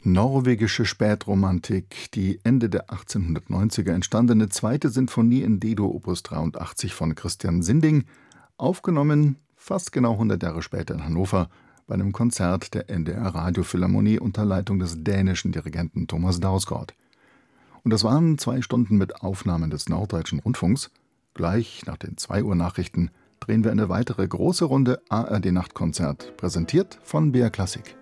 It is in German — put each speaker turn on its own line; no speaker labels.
Norwegische Spätromantik, die Ende der 1890er entstandene zweite Sinfonie in D-Dur Opus 83 von Christian Sinding, aufgenommen fast genau 100 Jahre später in Hannover bei einem Konzert der NDR Radiophilharmonie unter Leitung des dänischen Dirigenten Thomas Dausgaard. Und das waren 2 Stunden mit Aufnahmen des Norddeutschen Rundfunks. Gleich nach den 2 Uhr Nachrichten drehen wir eine weitere große Runde ARD Nachtkonzert, präsentiert von BR Klassik.